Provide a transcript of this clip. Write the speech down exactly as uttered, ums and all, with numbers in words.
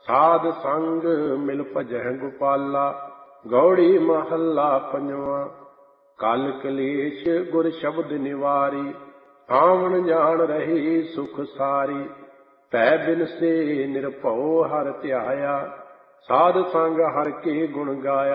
ਸਾਧ ਸੰਗ ਮਿਲ ਭਜਹਿ ਗੋਪਾਲਾ। ਗੌੜੀ ਮਹੱਲਾ ਪੰਜਵਾਂ। ਕਲ ਕਲੇਸ਼ ਗੁਰ ਸ਼ਬਦ ਨਿਵਾਰੀ। ਆਵਣ ਜਾਣ ਰਹੀ ਸੁਖ ਸਾਰੀ। ਭੈ ਬਿਨਸੇ ਨਿਰਭਉ ਹਰਿ ਧਿਆਇਆ। ਸਾਧ ਸੰਗ ਹਰਿ ਕੇ ਗੁਣ ਗਾਇਆ।